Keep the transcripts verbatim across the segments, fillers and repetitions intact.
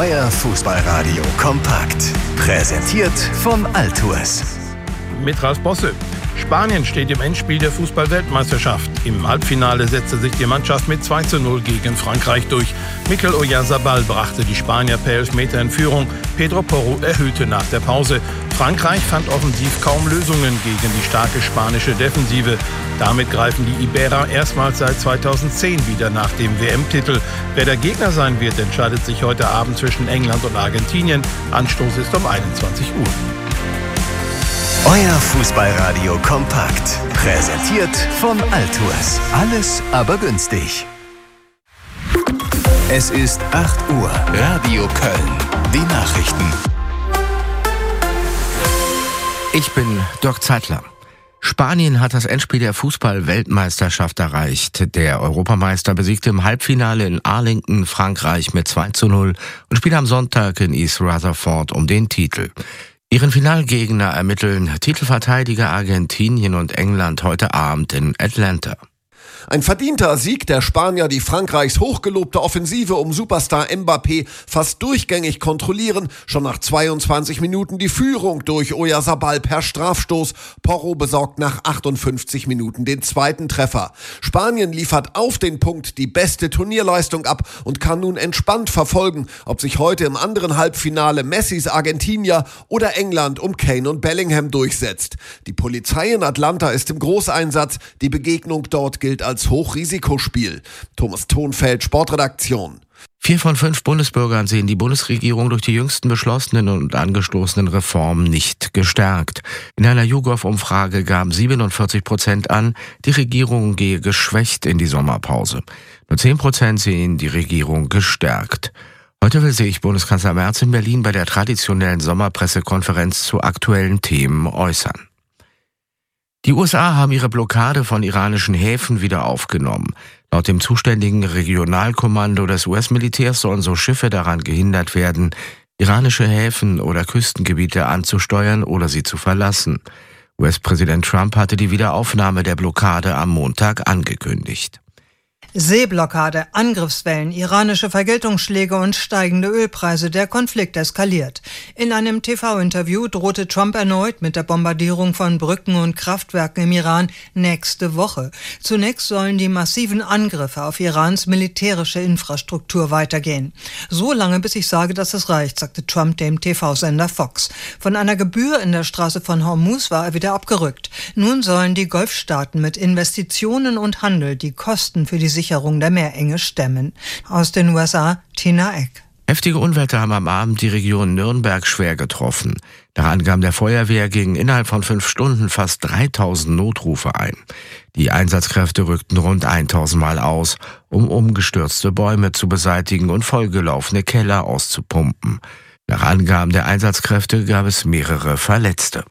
Euer Fußballradio kompakt. Präsentiert von Altours. Mit Ralf Bosse. Spanien steht im Endspiel der Fußball-Weltmeisterschaft. Im Halbfinale setzte sich die Mannschaft mit zwei zu null gegen Frankreich durch. Mikel Oyarzabal brachte die Spanier per Elfmeter in Führung. Pedro Porro erhöhte nach der Pause. Frankreich fand offensiv kaum Lösungen gegen die starke spanische Defensive. Damit greifen die Iberer erstmals seit zweitausendzehn wieder nach dem W M-Titel. Wer der Gegner sein wird, entscheidet sich heute Abend zwischen England und Argentinien. Anstoß ist um einundzwanzig Uhr. Euer Fußballradio kompakt. Präsentiert von Altours. Alles aber günstig. Es ist acht Uhr. Radio Köln. Die Nachrichten. Ich bin Dirk Zeitler. Spanien hat das Endspiel der Fußball-Weltmeisterschaft erreicht. Der Europameister besiegte im Halbfinale in Arlington Frankreich mit zwei zu null und spielt am Sonntag in East Rutherford um den Titel. Ihren Finalgegner ermitteln Titelverteidiger Argentinien und England heute Abend in Atlanta. Ein verdienter Sieg der Spanier, die Frankreichs hochgelobte Offensive um Superstar Mbappé fast durchgängig kontrollieren. Schon nach zweiundzwanzig Minuten die Führung durch Oyarzabal per Strafstoß. Porro besorgt nach achtundfünfzig Minuten den zweiten Treffer. Spanien liefert auf den Punkt die beste Turnierleistung ab und kann nun entspannt verfolgen, ob sich heute im anderen Halbfinale Messis Argentinier oder England um Kane und Bellingham durchsetzt. Die Polizei in Atlanta ist im Großeinsatz. Die Begegnung dort gilt als als Hochrisikospiel. Thomas Thonfeld, Sportredaktion. Vier von fünf Bundesbürgern sehen die Bundesregierung durch die jüngsten beschlossenen und angestoßenen Reformen nicht gestärkt. In einer YouGov-Umfrage gaben siebenundvierzig Prozent an, die Regierung gehe geschwächt in die Sommerpause. Nur zehn Prozent sehen die Regierung gestärkt. Heute will sich Bundeskanzler Merz in Berlin bei der traditionellen Sommerpressekonferenz zu aktuellen Themen äußern. Die U S A haben ihre Blockade von iranischen Häfen wieder aufgenommen. Laut dem zuständigen Regionalkommando des U S-Militärs sollen so Schiffe daran gehindert werden, iranische Häfen oder Küstengebiete anzusteuern oder sie zu verlassen. U S-Präsident Trump hatte die Wiederaufnahme der Blockade am Montag angekündigt. Seeblockade, Angriffswellen, iranische Vergeltungsschläge und steigende Ölpreise. Der Konflikt eskaliert. In einem T V-Interview drohte Trump erneut mit der Bombardierung von Brücken und Kraftwerken im Iran nächste Woche. Zunächst sollen die massiven Angriffe auf Irans militärische Infrastruktur weitergehen. So lange, bis ich sage, dass es reicht, sagte Trump dem T V-Sender Fox. Von einer Gebühr in der Straße von Hormuz war er wieder abgerückt. Nun sollen die Golfstaaten mit Investitionen und Handel die Kosten für die Sicherung der Meerenge stemmen. Aus den U S A, Tina Eck. Heftige Unwetter haben am Abend die Region Nürnberg schwer getroffen. Nach Angaben der Feuerwehr gingen innerhalb von fünf Stunden fast dreitausend Notrufe ein. Die Einsatzkräfte rückten rund tausend Mal aus, um umgestürzte Bäume zu beseitigen und vollgelaufene Keller auszupumpen. Nach Angaben der Einsatzkräfte gab es mehrere Verletzte.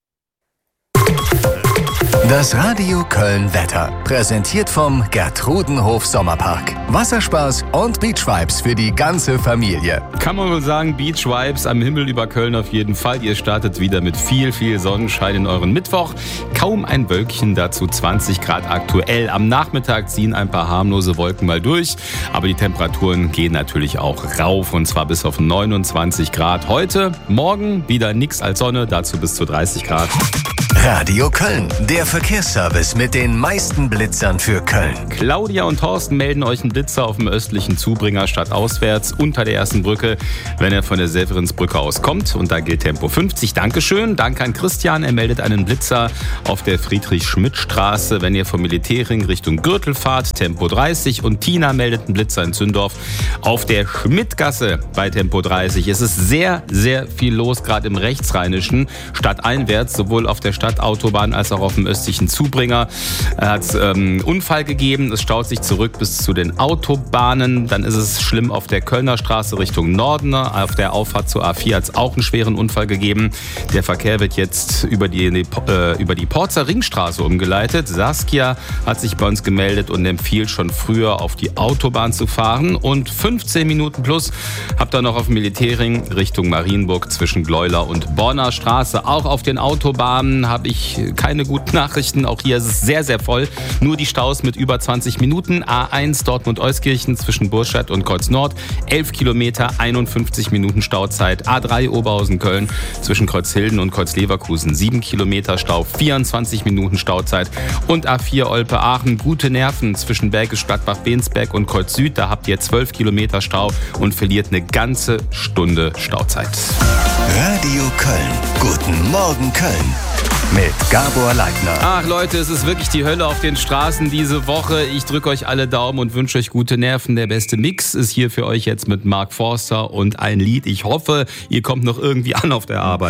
Das Radio Köln Wetter. Präsentiert vom Gertrudenhof Sommerpark. Wasserspaß und Beachvibes für die ganze Familie. Kann man wohl sagen, Beachvibes am Himmel über Köln auf jeden Fall. Ihr startet wieder mit viel, viel Sonnenschein in euren Mittwoch. Kaum ein Wölkchen, dazu zwanzig Grad aktuell. Am Nachmittag ziehen ein paar harmlose Wolken mal durch. Aber die Temperaturen gehen natürlich auch rauf. Und zwar bis auf neunundzwanzig Grad. Heute, morgen wieder nix als Sonne. Dazu bis zu dreißig Grad. Radio Köln, der Verkehrsservice mit den meisten Blitzern für Köln. Claudia und Thorsten melden euch einen Blitzer auf dem östlichen Zubringer stadtauswärts unter der ersten Brücke, wenn er von der Severinsbrücke aus kommt. Und da gilt Tempo fünfzig. Dankeschön. Danke an Christian. Er meldet einen Blitzer auf der Friedrich-Schmidt-Straße, wenn ihr vom Militärring Richtung Gürtel fahrt. Tempo dreißig. Und Tina meldet einen Blitzer in Zündorf auf der Schmidtgasse bei Tempo dreißig. Es ist sehr, sehr viel los, gerade im rechtsrheinischen, stadteinwärts, sowohl auf der Stadtautobahn als auch auf dem östlichen Zubringer. Es hat ähm, Unfall gegeben. Es staut sich zurück bis zu den Autobahnen. Dann ist es schlimm auf der Kölner Straße Richtung Norden. Auf der Auffahrt zur A vier hat es auch einen schweren Unfall gegeben. Der Verkehr wird jetzt über die, äh, über die Porzer Ringstraße umgeleitet. Saskia hat sich bei uns gemeldet und empfiehlt schon früher auf die Autobahn zu fahren. Und fünfzehn Minuten plus habt ihr noch auf dem Militärring Richtung Marienburg zwischen Gleuler und Borner Straße. Auch auf den Autobahnen habt habe ich keine guten Nachrichten. Auch hier ist es sehr, sehr voll. Nur die Staus mit über zwanzig Minuten. A eins Dortmund-Euskirchen zwischen Burscheid und Kreuz Nord. elf Kilometer, einundfünfzig Minuten Stauzeit. A drei Oberhausen-Köln zwischen Kreuzhilden und Kreuz-Leverkusen. sieben Kilometer Stau, vierundzwanzig Minuten Stauzeit. Und A vier Olpe-Aachen. Gute Nerven zwischen Bergisch Gladbach-Bensberg und Kreuz Süd. Da habt ihr zwölf Kilometer Stau und verliert eine ganze Stunde Stauzeit. Radio Köln. Guten Morgen Köln. Mit Gabor Leitner. Ach Leute, es ist wirklich die Hölle auf den Straßen diese Woche. Ich drücke euch alle Daumen und wünsche euch gute Nerven. Der beste Mix ist hier für euch jetzt mit Mark Forster und ein Lied. Ich hoffe, ihr kommt noch irgendwie an auf der Arbeit.